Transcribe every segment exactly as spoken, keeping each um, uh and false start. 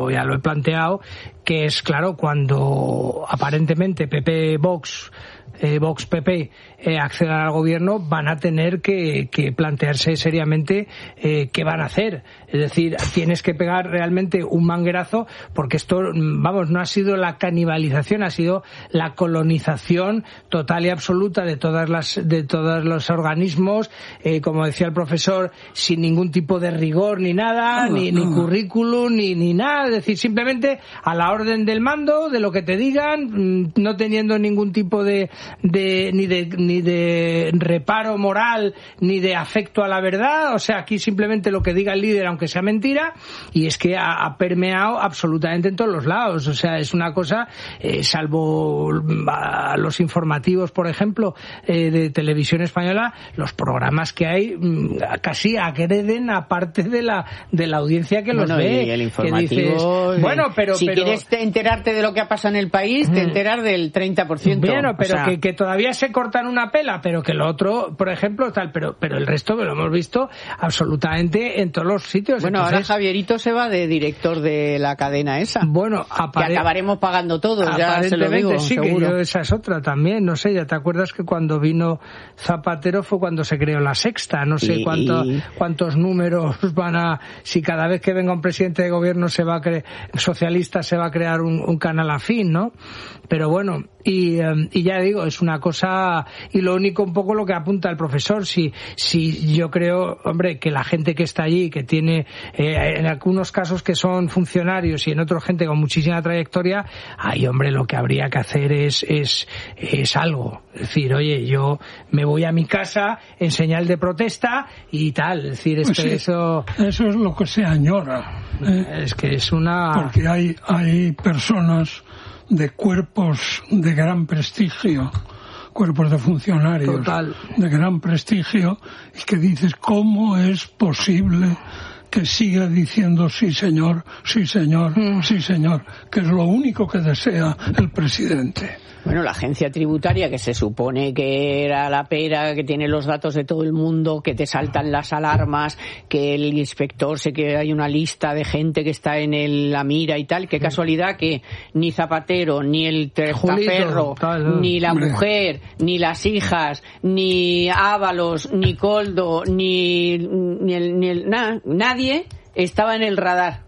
lo, ya lo he planteado, que es claro, cuando aparentemente P P Vox Eh, Vox P P eh, accedan al gobierno, van a tener que, que plantearse seriamente eh, qué van a hacer. Es decir, tienes que pegar realmente un manguerazo, porque esto, vamos, no ha sido la canibalización, ha sido la colonización total y absoluta de todas las de todos los organismos, eh, como decía el profesor, sin ningún tipo de rigor ni nada, no, ni, no. ni currículum, ni, ni nada. Es decir, simplemente a la orden del mando, de lo que te digan, no teniendo ningún tipo de de ni de ni de reparo moral ni de afecto a la verdad. O sea, aquí simplemente lo que diga el líder, aunque sea mentira, y es que ha, ha permeado absolutamente en todos los lados. O sea, es una cosa, eh, salvo a los informativos, por ejemplo, eh, de televisión española, los programas que hay casi agreden a parte de la de la audiencia que bueno, los ve. Y el informativo, dices, bueno, pero si pero, quieres enterarte de lo que ha pasado en el país, te enteras del treinta por ciento. Bueno, pero o sea, que, que todavía se cortan una pela, pero que lo otro, por ejemplo, tal, pero pero el resto lo hemos visto absolutamente en todos los sitios. Bueno, Entonces, ahora Javierito se va de director de la cadena esa. Bueno, apare- que acabaremos pagando todos, ya se lo digo, sí, seguro. Que yo, esa es otra también, no sé, ya te acuerdas que cuando vino Zapatero fue cuando se creó la Sexta, no sé y, cuánto, y... cuántos números van a, si cada vez que venga un presidente de gobierno se va a cre- socialista se va a crear un, un canal afín, ¿no? Pero bueno, y, um, y ya digo, es una cosa, y lo único un poco lo que apunta el profesor, si, si yo creo, hombre, que la gente que está allí, que tiene, eh, en algunos casos que son funcionarios y en otros gente con muchísima trayectoria, ay, hombre, lo que habría que hacer es, es, es algo. Es decir, oye, yo me voy a mi casa en señal de protesta y tal. Es decir, es pues que sí, eso... Eso es lo que se añora. ¿eh? Es que es una... Porque hay, hay personas de cuerpos de gran prestigio, cuerpos de funcionarios Total. de gran prestigio, y que dices, ¿cómo es posible que siga diciendo sí señor, sí señor, mm. sí señor, que es lo único que desea el presidente? Bueno, la agencia tributaria, que se supone que era la pera, que tiene los datos de todo el mundo, que te saltan las alarmas, que el inspector sé que hay una lista de gente que está en el, la mira y tal. Qué casualidad que ni Zapatero, ni el testaferro, ni la mujer, ni las hijas, ni Ábalos, ni Coldo, ni, ni el, ni el na, nadie estaba en el radar.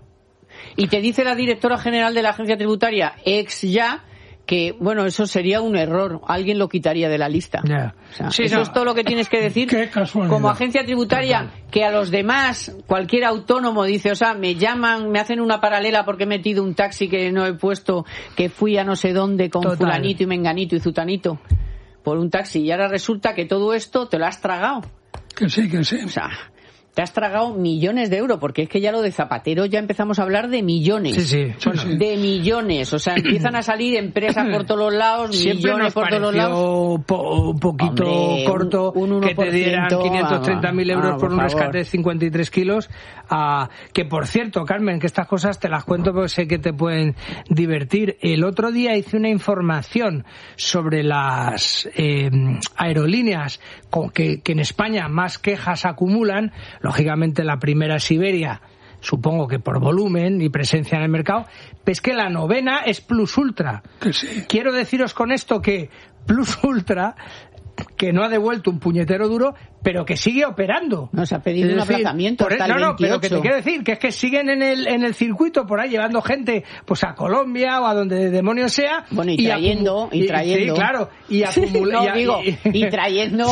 Y te dice la directora general de la agencia tributaria, ex ya, que, bueno, eso sería un error. Alguien lo quitaría de la lista. Yeah. O sea, sí, eso no. es todo lo que tienes que decir como agencia tributaria, que a los demás, cualquier autónomo dice, o sea, me llaman, me hacen una paralela porque he metido un taxi que no he puesto, que fui a no sé dónde con Total. fulanito y menganito y zutanito por un taxi, y ahora resulta que todo esto te lo has tragado. Que sí, que sí. O sea, te has tragado millones de euros, porque es que ya lo de Zapatero ya empezamos a hablar de millones. Sí, sí. Bueno, sí. De millones. O sea, empiezan a salir empresas por todos los lados, siempre millones por todos los lados. Po, un poquito Hombre, corto un, un que te dieran quinientos treinta mil euros ah, por, por un rescate de cincuenta y tres kilos. Ah, que por cierto, Carmen, que estas cosas te las cuento porque sé que te pueden divertir. El otro día hice una información sobre las eh, aerolíneas con que, que en España más quejas acumulan. Lógicamente la primera es Iberia, supongo que por volumen y presencia en el mercado, pero es que la novena es Plus Ultra. Sí. Quiero deciros con esto que Plus Ultra, que no ha devuelto un puñetero duro, pero que sigue operando. Nos ha pedido es un decir, aplazamiento hasta el no, no, veintiocho. Pero que te quiero decir que es que siguen en el en el circuito por ahí llevando gente pues a Colombia o a donde demonios sea. Bueno, y trayendo, y, y trayendo. Sí, claro, y acumulando. no, digo, y trayendo.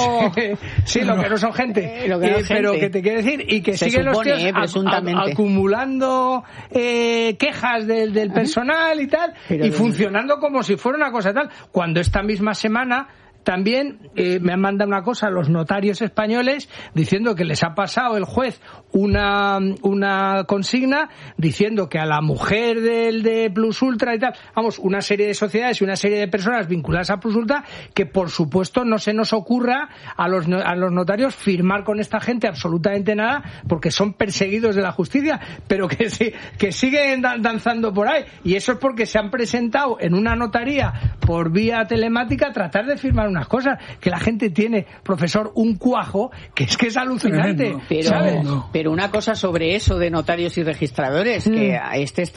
sí, lo que no son gente. Lo que no eh, pero que te quiero decir, y que Se siguen supone, los tíos eh, presuntamente. a, a, acumulando eh, quejas del, del personal y tal, pero y de... funcionando como si fuera una cosa tal, cuando esta misma semana también eh, me han mandado una cosa los notarios españoles diciendo que les ha pasado el juez una una consigna diciendo que a la mujer del de Plus Ultra y tal, vamos, una serie de sociedades y una serie de personas vinculadas a Plus Ultra, que por supuesto no se nos ocurra a los a los notarios firmar con esta gente absolutamente nada, porque son perseguidos de la justicia, pero que sí, que siguen dan, danzando por ahí, y eso es porque se han presentado en una notaría por vía telemática a tratar de firmar unas cosas, que la gente tiene, profesor, un cuajo que es que es alucinante. Pero, ¿sabes? pero una cosa sobre eso de notarios y registradores, mm. que este está